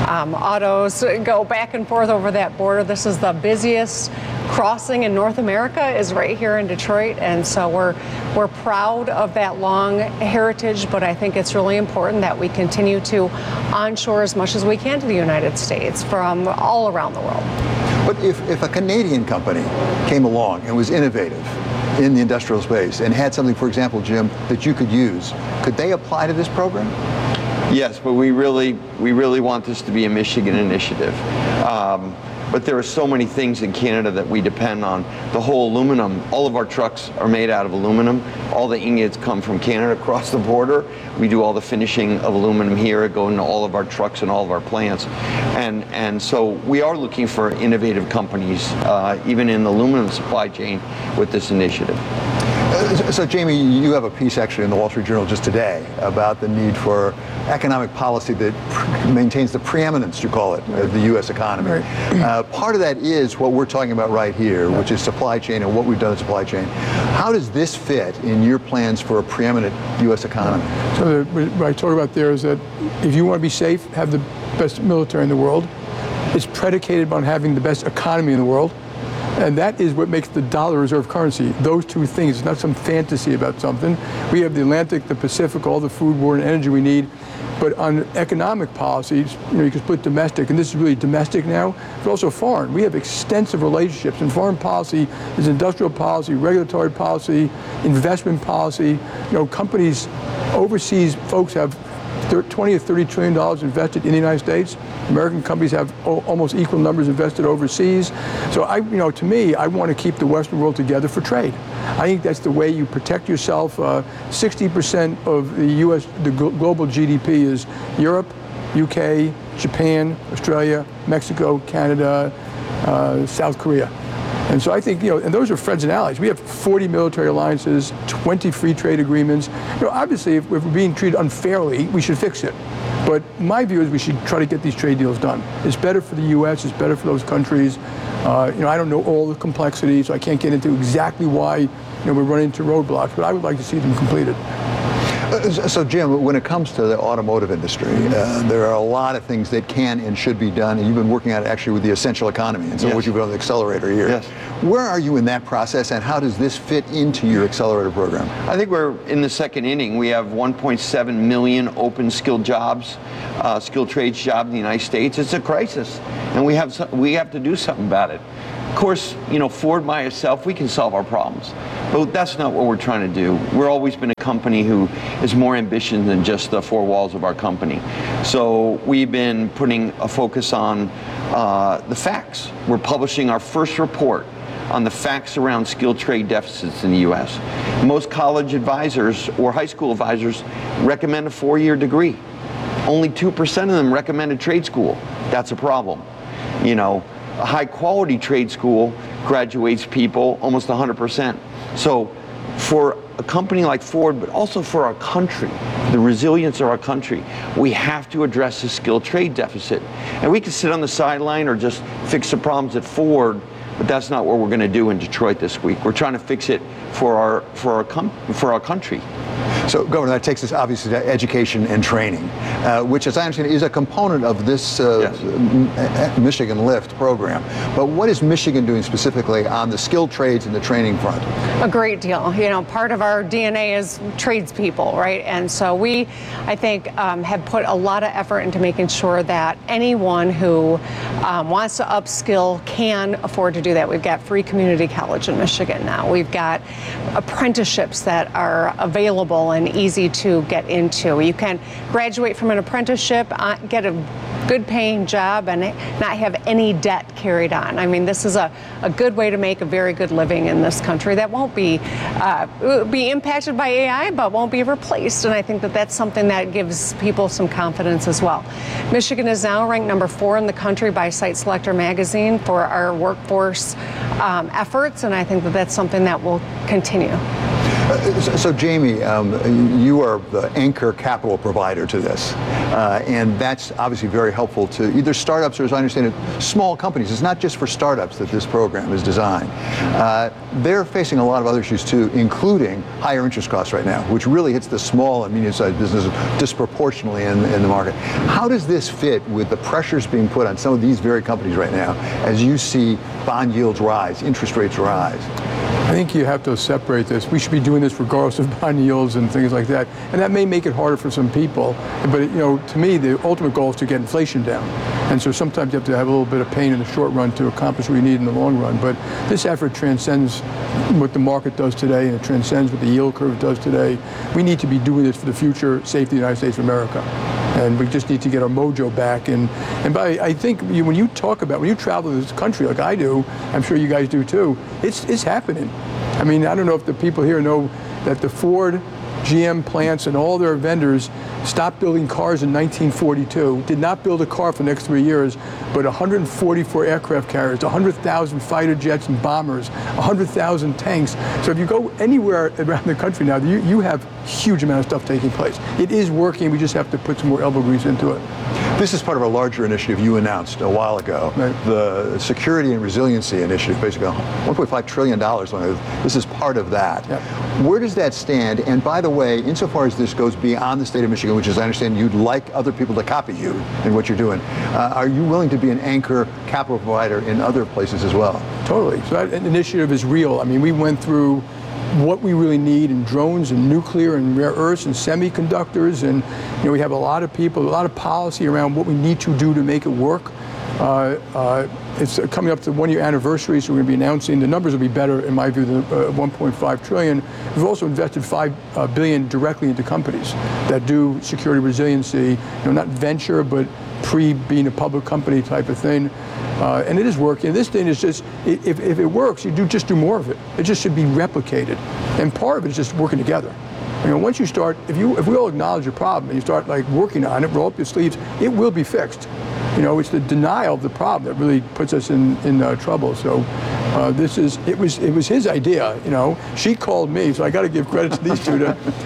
Autos go back and forth over that border. This is the busiest crossing in North America is right here in Detroit, and so we're proud of that long heritage, but I think it's really important that we continue to onshore as much as we can to the United States from all around the world. But if a Canadian company came along and was innovative in the industrial space and had something, for example, Jim, that you could use, could they apply to this program? Yes, but we really want this to be a Michigan initiative. But there are so many things in Canada that we depend on. The whole aluminum, all of our trucks are made out of aluminum. All the ingots come from Canada across the border. We do all the finishing of aluminum here, go into all of our trucks and all of our plants. And so we are looking for innovative companies, even in the aluminum supply chain, with this initiative. So, Jamie, you have a piece actually in the Wall Street Journal just today about the need for economic policy that maintains the preeminence, you call it, of the U.S. economy. Right. Part of that is what we're talking about right here, which is supply chain and what we've done in supply chain. How does this fit in your plans for a preeminent U.S. economy? So what I talk about there is that if you want to be safe, have the best military in the world. It's predicated on having the best economy in the world. And that is what makes the dollar reserve currency. Those two things. It's not some fantasy about something. We have the Atlantic, the Pacific, all the food, water, and energy we need. But on economic policies, you can split domestic, and this is really domestic now, but also foreign. We have extensive relationships, and foreign policy is industrial policy, regulatory policy, investment policy. Companies, overseas folks have 20 to $30 trillion invested in the United States. American companies have almost equal numbers invested overseas. So to me, I want to keep the Western world together for trade. I think that's the way you protect yourself. 60% of the global GDP is Europe, UK, Japan, Australia, Mexico, Canada, South Korea. And so I think, and those are friends and allies. We have 40 military alliances, 20 free trade agreements. Obviously, if we're being treated unfairly, we should fix it. But my view is we should try to get these trade deals done. It's better for the U.S., it's better for those countries. I don't know all the complexities, so I can't get into exactly why we're running into roadblocks, but I would like to see them completed. So, Jim, when it comes to the automotive industry, there are a lot of things that can and should be done, and you've been working on it actually with the essential economy, and so what you've been on the accelerator here. Yes. Where are you in that process, and how does this fit into your accelerator program? I think we're in the second inning. We have 1.7 million open skilled jobs, skilled trades jobs in the United States. It's a crisis, and we have to do something about it. Of course, Ford by itself, we can solve our problems, but that's not what we're trying to do. We've always been a company who is more ambitious than just the four walls of our company. So we've been putting a focus on the facts. We're publishing our first report on the facts around skilled trade deficits in the U.S. Most college advisors or high school advisors recommend a 4-year degree. Only 2% of them recommend a trade school. That's a problem. A high quality trade school graduates people almost 100%. So for a company like Ford, but also for our country, the resilience of our country, we have to address the skilled trade deficit. And we can sit on the sideline or just fix the problems at Ford, but that's not what we're going to do in Detroit this week. We're trying to fix it for our country. So, Governor, that takes us obviously to education and training, which, as I understand, is a component of this Michigan Lift program. But what is Michigan doing specifically on the skilled trades and the training front? A great deal. Part of our DNA is tradespeople, right? And so we, I think, have put a lot of effort into making sure that anyone who wants to upskill can afford to do that. We've got free community college in Michigan now. We've got apprenticeships that are available and easy to get into. You can graduate from an apprenticeship, get a good paying job, and not have any debt carried on. I mean, this is a good way to make a very good living in this country that won't be impacted by AI, but won't be replaced. And I think that that's something that gives people some confidence as well. Michigan is now ranked number 4 in the country by Site Selector magazine for our workforce efforts, and I think that that's something that will continue. So, Jamie, you are the anchor capital provider to this, and that's obviously very helpful to either startups or, as I understand it, small companies. It's not just for startups that this program is designed. They're facing a lot of other issues too, including higher interest costs right now, which really hits the small and medium-sized businesses disproportionately in the market. How does this fit with the pressures being put on some of these very companies right now as you see bond yields rise, interest rates rise? I think you have to separate this. We should be doing this regardless of bond yields and things like that. And that may make it harder for some people. But, to me, the ultimate goal is to get inflation down. And so sometimes you have to have a little bit of pain in the short run to accomplish what you need in the long run. But this effort transcends what the market does today, and it transcends what the yield curve does today. We need to be doing this for the future safety of the United States of America. And we just need to get our mojo back. And I think when you travel this country like I do, I'm sure you guys do too, it's happening. I mean, I don't know if the people here know that the Ford, GM plants and all their vendors stopped building cars in 1942, did not build a car for the next 3 years, but 144 aircraft carriers, 100,000 fighter jets and bombers, 100,000 tanks. So if you go anywhere around the country now, you have a huge amount of stuff taking place. It is working. We just have to put some more elbow grease into it. This is part of a larger initiative you announced a while ago, the Security and Resiliency Initiative, basically $1.5 trillion. This is part of that. Yep. Where does that stand? And by the way, insofar as this goes beyond the state of Michigan, which is, I understand, you'd like other people to copy you in what you're doing, are you willing to be an anchor capital provider in other places as well? Totally. So that initiative is real. I mean, we went through what we really need in drones and nuclear and rare earths and semiconductors, and we have a lot of people, a lot of policy around what we need to do to make it work. It's coming up to the 1-year anniversary, so we're going to be announcing the numbers will be better, in my view, than 1.5 trillion. We've also invested $5 billion directly into companies that do security resiliency, not venture, but being a public company type of thing. And it is working. This thing is just, if it works, you just do more of it. It just should be replicated. And part of it is just working together. Once you start, if we all acknowledge your problem and you start working on it, roll up your sleeves, it will be fixed. It's the denial of the problem that really puts us in trouble. So it was his idea. She called me, so I got to give credit to these two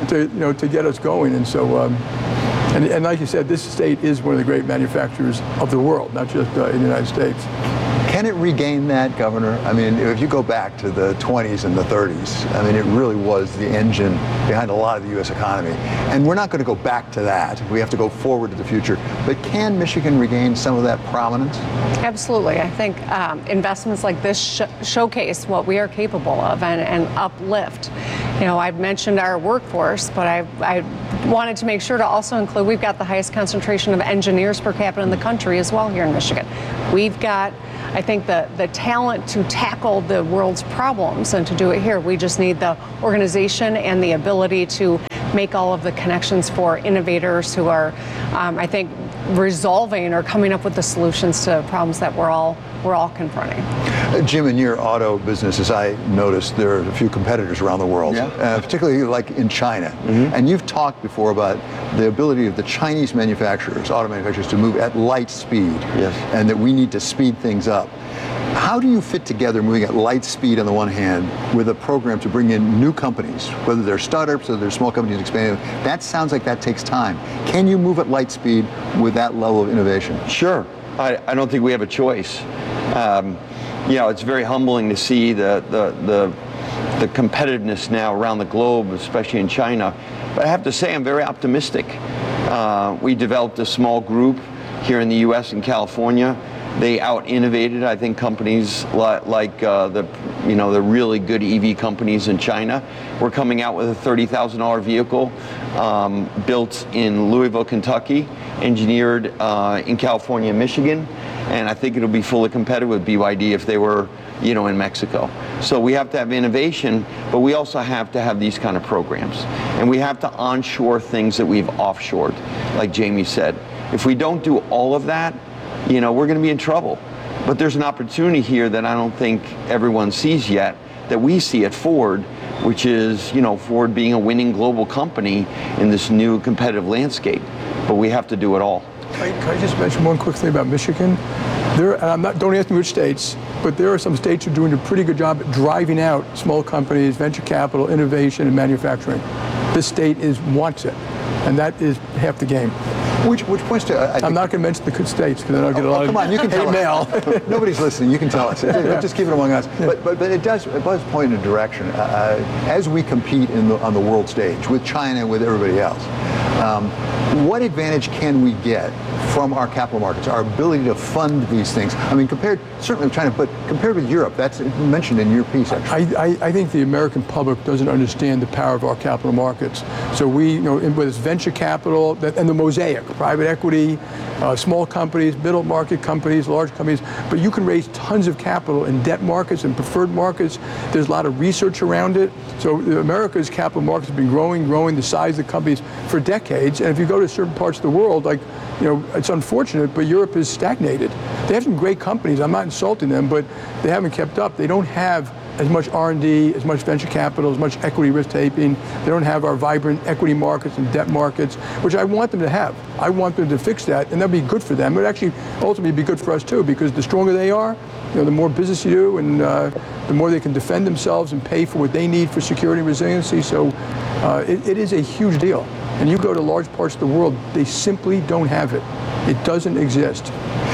to get us going. And so, and like you said, this state is one of the great manufacturers of the world, not just in the United States. Can it regain that, Governor? I mean, if you go back to the 20s and the 30s, I mean, it really was the engine behind a lot of the U.S. economy. And we're not going to go back to that. We have to go forward to the future. But can Michigan regain some of that prominence? Absolutely. I think investments like this showcase what we are capable of and uplift. I've mentioned our workforce, but I wanted to make sure to also include we've got the highest concentration of engineers per capita in the country as well here in Michigan. We've got, I think, the talent to tackle the world's problems and to do it here. We just need the organization and the ability to make all of the connections for innovators who are, I think, resolving or coming up with the solutions to problems that we're all confronting. Jim, in your auto business, as I noticed, there are a few competitors around the world, particularly like in China. And you've talked before about the ability of the Chinese manufacturers, auto manufacturers, to move at light speed, and that we need to speed things up. How do you fit together moving at light speed on the one hand with a program to bring in new companies, whether they're startups or they're small companies expanding? That sounds like that takes time. Can you move at light speed with that level of innovation? Sure. I don't think we have a choice. It's very humbling to see the competitiveness now around the globe, especially in China. But I have to say, I'm very optimistic. We developed a small group here in the U.S. and California. They out-innovated, I think, companies like the really good EV companies in China. We're coming out with a $30,000 vehicle built in Louisville, Kentucky, engineered in California and Michigan, and I think it'll be fully competitive with BYD if they were, in Mexico. So we have to have innovation, but we also have to have these kind of programs, and we have to onshore things that we've offshored, like Jamie said. If we don't do all of that, we're going to be in trouble. But there's an opportunity here that I don't think everyone sees yet, that we see at Ford, which is, Ford being a winning global company in this new competitive landscape. But we have to do it all. Can I just mention one quick thing about Michigan? Don't ask me which states, but there are some states who are doing a pretty good job at driving out small companies, venture capital, innovation, and manufacturing. This state wants it, and that is half the game. Which points to... I'm not going to mention the states because then I'll get a lot of come on, you can tell mail. Nobody's listening. You can tell us. Just keep it among us. But it does point in a direction. As we compete on the world stage with China, with everybody else, what advantage can we get from our capital markets, our ability to fund these things? I mean, certainly with China, but compared with Europe, that's mentioned in your piece, actually. I think the American public doesn't understand the power of our capital markets. So whether it's venture capital and the mosaic, private equity, small companies, middle market companies, large companies, but you can raise tons of capital in debt markets and preferred markets. There's a lot of research around it. So America's capital markets have been growing the size of the companies for decades. And if you go to certain parts of the world, it's unfortunate, but Europe has stagnated. They have some great companies. I'm not insulting them, but they haven't kept up. They don't have as much R&D, as much venture capital, as much equity risk taking. They don't have our vibrant equity markets and debt markets, which I want them to have. I want them to fix that, and that'll be good for them. It would actually ultimately be good for us too, because the stronger they are, the more business you do, and the more they can defend themselves and pay for what they need for security and resiliency. So it is a huge deal. And you go to large parts of the world, they simply don't have it. It doesn't exist.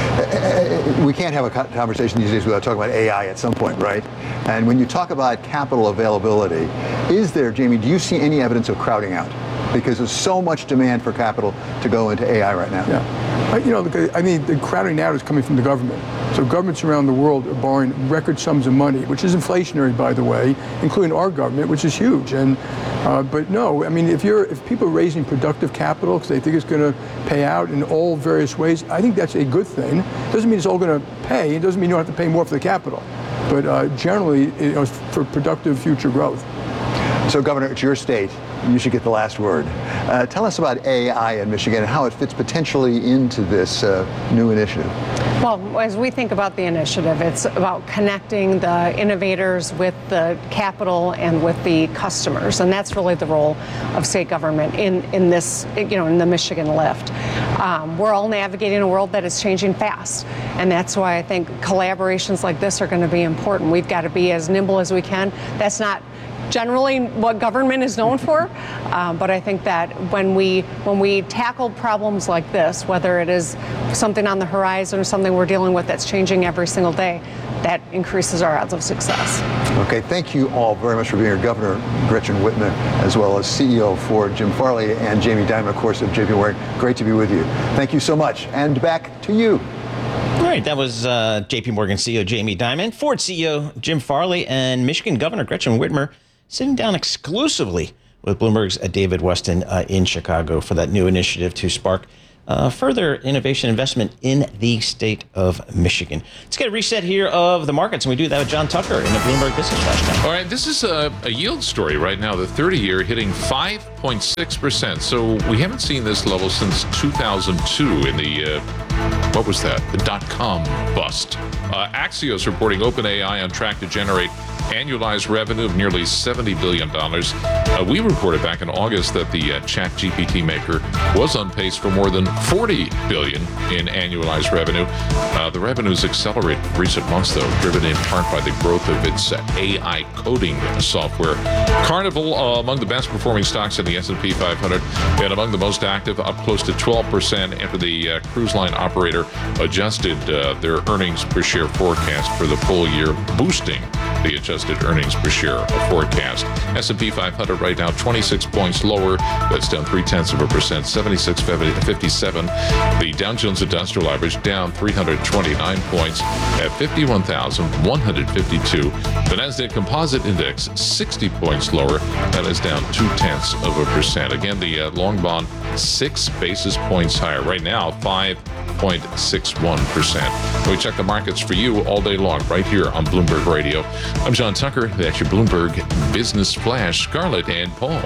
We can't have a conversation these days without talking about AI at some point, right? And when you talk about capital availability, Jamie, do you see any evidence of crowding out? Because there's so much demand for capital to go into AI right now. Yeah. The crowding out is coming from the government. So governments around the world are borrowing record sums of money, which is inflationary, by the way, including our government, which is huge. And but no, I mean, if people are raising productive capital because they think it's going to pay out in all various ways, I think that's a good thing. Doesn't mean it's all going to pay. It doesn't mean you don't have to pay more for the capital. But generally, it's for productive future growth. So, Governor, it's your state. You should get the last word. Tell us about AI in Michigan and how it fits potentially into this new initiative. Well, as we think about the initiative, it's about connecting the innovators with the capital and with the customers, and that's really the role of state government in this, in the Michigan Lift. We're all navigating a world that is changing fast, and that's why I think collaborations like this are going to be important. We've got to be as nimble as we can. That's not generally what government is known for, but I think that when we tackle problems like this, whether it is something on the horizon or something we're dealing with that's changing every single day, that increases our odds of success. Okay, thank you all very much for being here. Governor Gretchen Whitmer, as well as CEO Ford Jim Farley, and Jamie Dimon, of course, of JP Morgan. Great to be with you. Thank you so much. And back to you. All right, that was JP Morgan CEO Jamie Dimon, Ford CEO Jim Farley, and Michigan Governor Gretchen Whitmer sitting down exclusively with Bloomberg's David Westin in Chicago for that new initiative to spark further innovation investment in the state of Michigan. Let's get a reset here of the markets, and we do that with John Tucker in the Bloomberg Business Flash. All right, this is a yield story right now. The 30-year hitting 5.6%. So we haven't seen this level since 2002 in the, what was that? The dot-com bust. Axios reporting OpenAI on track to generate annualized revenue of nearly $70 billion. We reported back in August that the ChatGPT maker was on pace for more than $40 billion in annualized revenue. The revenues accelerated in recent months, though, driven in part by the growth of its AI coding software. Carnival, among the best performing stocks in the S&P 500, and among the most active, up close to 12% after the cruise line operator adjusted their earnings per share forecast for the full year, boosting the adjusted earnings per share forecast. S&P 500 right now 26 points lower. That's down 0.3%, 76.57. The Dow Jones Industrial Average down 329 points at 51,152. The Nasdaq Composite Index 60 points lower. That is down 0.2%. Again, the long bond 6 basis points higher. Right now, 5.61%. We check the markets for you all day long right here on Bloomberg Radio. I'm John Tucker. That's your Bloomberg Business Flash. Scarlett and Paul.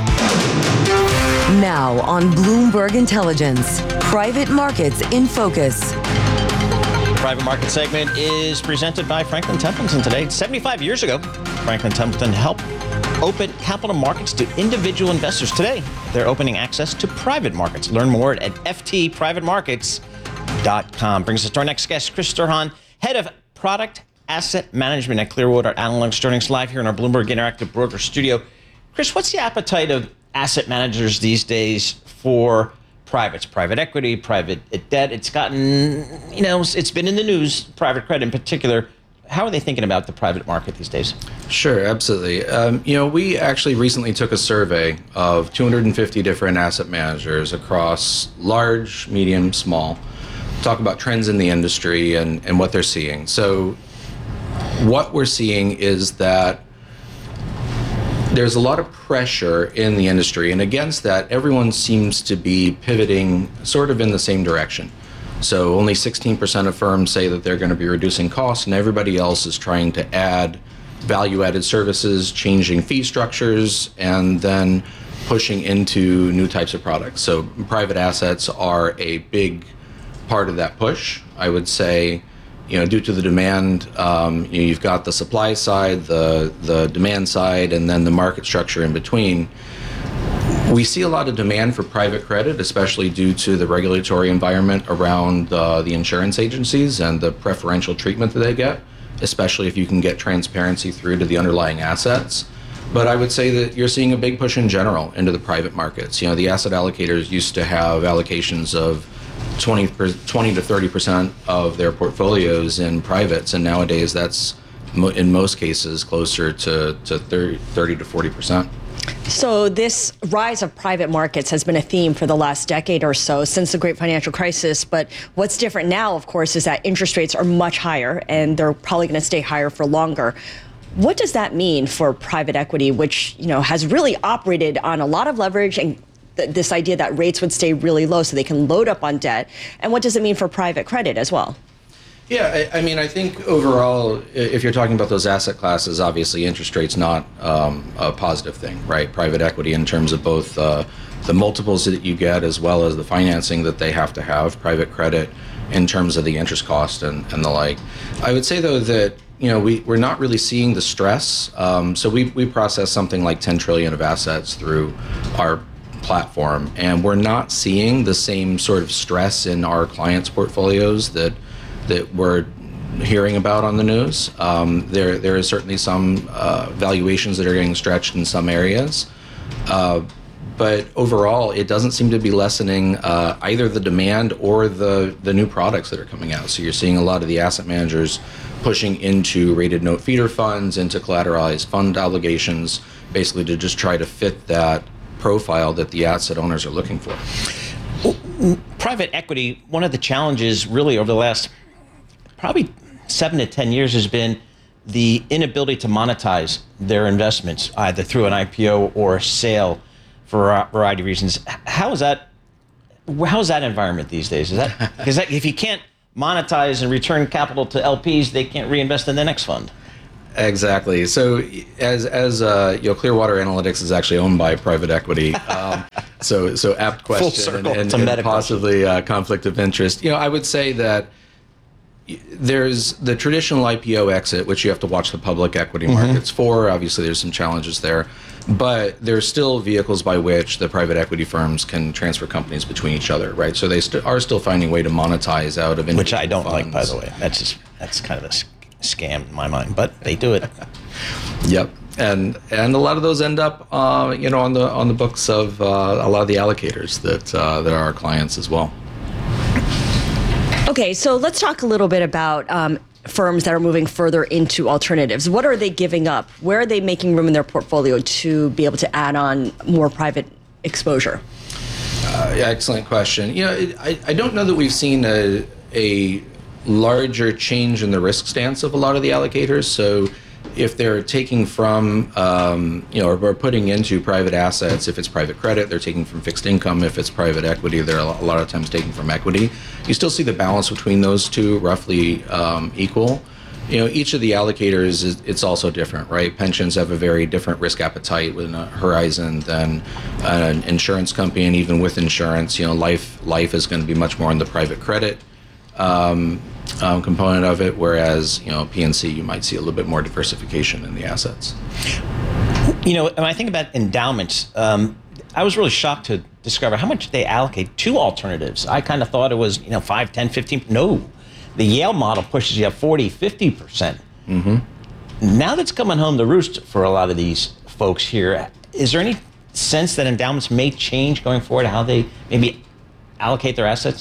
Now on Bloomberg Intelligence, private markets in focus. Private market segment is presented by Franklin Templeton today. 75 years ago, Franklin Templeton helped open capital markets to individual investors. Today, they're opening access to private markets. Learn more at ftprivatemarkets.com. Brings us to our next guest, Chris Sturhan, head of product asset management at Clearwater Analytics, joining us live here in our Bloomberg Interactive Broker studio. Chris, what's the appetite of asset managers these days for privates, private equity, private debt? It's gotten, it's been in the news, private credit in particular. How are they thinking about the private market these days? Sure, absolutely. We actually recently took a survey of 250 different asset managers across large, medium, small, talk about trends in the industry and what they're seeing. So what we're seeing is that there's a lot of pressure in the industry, and against that, everyone seems to be pivoting sort of in the same direction. So only 16% of firms say that they're going to be reducing costs, and everybody else is trying to add value-added services, changing fee structures, and then pushing into new types of products. So private assets are a big part of that push. I would say, due to the demand, you've got the supply side, the demand side, and then the market structure in between. We see a lot of demand for private credit, especially due to the regulatory environment around the insurance agencies and the preferential treatment that they get, especially if you can get transparency through to the underlying assets. But I would say that you're seeing a big push in general into the private markets. The asset allocators used to have allocations of 20 to 30% of their portfolios in privates, and nowadays that's in most cases closer to 30 to 40%. So this rise of private markets has been a theme for the last decade or so, since the great financial crisis. But what's different now, of course, is that interest rates are much higher, and they're probably going to stay higher for longer. What does that mean for private equity, which has really operated on a lot of leverage and this idea that rates would stay really low so they can load up on debt? And what does it mean for private credit as well? Yeah, I mean, I think overall, if you're talking about those asset classes, obviously interest rate's not a positive thing, right? Private equity, in terms of both the multiples that you get as well as the financing that they have to have. Private credit, in terms of the interest cost and the like. I would say, though, that we're not really seeing the stress. So we process something like 10 trillion of assets through our platform, and we're not seeing the same sort of stress in our clients' portfolios that we're hearing about on the news. There is certainly some valuations that are getting stretched in some areas. But overall, it doesn't seem to be lessening either the demand or the new products that are coming out. So you're seeing a lot of the asset managers pushing into rated note feeder funds, into collateralized fund obligations, basically to just try to fit that profile that the asset owners are looking for. Private equity, one of the challenges really over the last probably 7 to 10 years has been the inability to monetize their investments, either through an IPO or a sale, for a variety of reasons. How's that environment these days? Is that because if you can't monetize and return capital to LPs, they can't reinvest in the next fund? Exactly. So as Clearwater Analytics is actually owned by private equity. So apt question and possibly conflict of interest. I would say that there's the traditional IPO exit, which you have to watch the public equity markets for. Obviously, there's some challenges there. But there's still vehicles by which the private equity firms can transfer companies between each other, right? So they are still finding a way to monetize out of individual Which I don't funds. like, by the way. That's kind of a scam in my mind, but they do it. Yep. And a lot of those end up, on the books of a lot of the allocators that are our clients as well. Okay, so let's talk a little bit about firms that are moving further into alternatives. What are they giving up? Where are they making room in their portfolio to be able to add on more private exposure? Excellent question. I don't know that we've seen a larger change in the risk stance of a lot of the allocators. So if they're taking from, or putting into private assets, if it's private credit, they're taking from fixed income. If it's private equity, they're a lot of times taking from equity. You still see the balance between those two roughly equal. Each of the allocators, it's also different, right? Pensions have a very different risk appetite within a horizon than an insurance company, and even with insurance, life is going to be much more in the private credit component of it, whereas P&C, you might see a little bit more diversification in the assets. When I think about endowments, I was really shocked to discover how much they allocate to alternatives. I kind of thought it was 5, 10, 15. No, the Yale model pushes you up 40, 50%. Now that's coming home to roost for a lot of these folks here. Is there any sense that endowments may change going forward, how they maybe allocate their assets?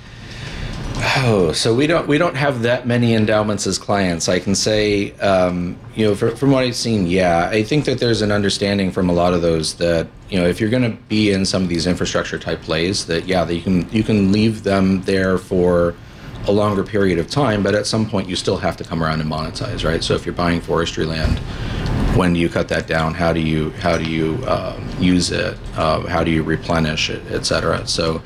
Oh, so we don't have that many endowments as clients. I can say, from what I've seen, I think that there's an understanding from a lot of those that if you're going to be in some of these infrastructure type plays, that that you can leave them there for a longer period of time, but at some point you still have to come around and monetize, right? So if you're buying forestry land, when do you cut that down? How do you use it? How do you replenish it, et cetera? So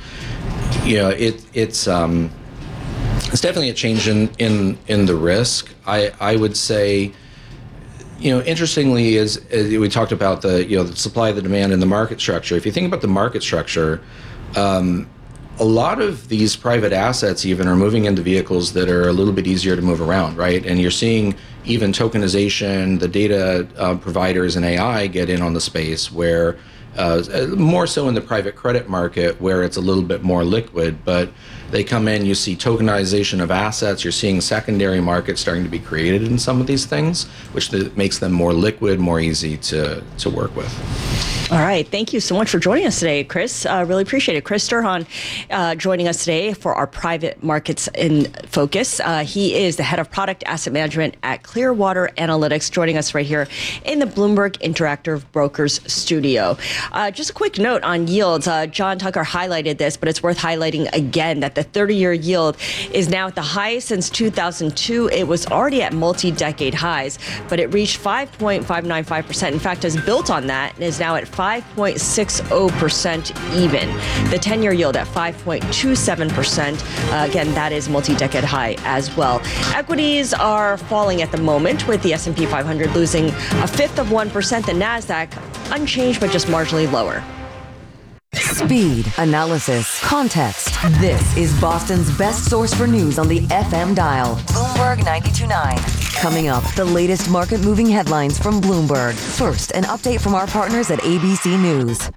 it's definitely a change in the risk. I would say, interestingly, as we talked about the supply, the demand, and the market structure. If you think about the market structure, a lot of these private assets even are moving into vehicles that are a little bit easier to move around, right? And you're seeing even tokenization, the data providers and AI get in on the space where more so in the private credit market where it's a little bit more liquid, but they come in, you see tokenization of assets, you're seeing secondary markets starting to be created in some of these things, which makes them more liquid, more easy to work with. All right. Thank you so much for joining us today, Chris. Really appreciate it. Chris Sturhan joining us today for our Private Markets in Focus. He is the head of product asset management at Clearwater Analytics, joining us right here in the Bloomberg Interactive Brokers studio. Just a quick note on yields. John Tucker highlighted this, but it's worth highlighting again that the 30-year yield is now at the highest since 2002. It was already at multi-decade highs, but it reached 5.595%. In fact, has built on that and is now at 5.60% even. The 10-year yield at 5.27%. Again, that is multi-decade high as well. Equities are falling at the moment, with the S&P 500 losing 1/5%. The NASDAQ unchanged, but just marginally lower. Speed, analysis, context. This is Boston's best source for news on the FM dial. Bloomberg 92.9. Coming up, the latest market-moving headlines from Bloomberg. First, an update from our partners at ABC News.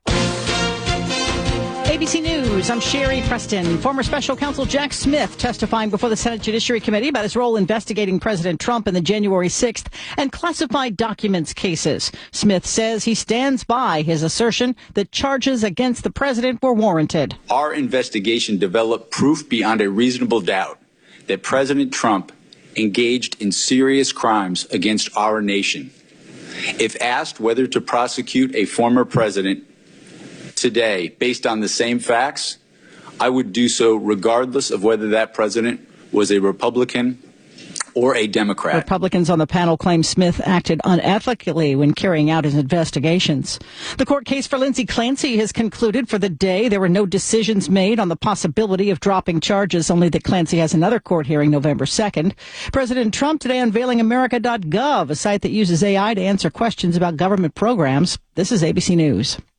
ABC News, I'm Sherry Preston. Former Special Counsel Jack Smith testifying before the Senate Judiciary Committee about his role investigating President Trump in the January 6th and classified documents cases. Smith says he stands by his assertion that charges against the president were warranted. Our investigation developed proof beyond a reasonable doubt that President Trump engaged in serious crimes against our nation. If asked whether to prosecute a former president today based on the same facts, I would do so regardless of whether that president was a Republican or a Democrat. Republicans on the panel claim Smith acted unethically when carrying out his investigations. The court case for Lindsay Clancy has concluded for the day. There were no decisions made on the possibility of dropping charges, only that Clancy has another court hearing November 2nd. President Trump today unveiling America.gov, a site that uses AI to answer questions about government programs. This is ABC News.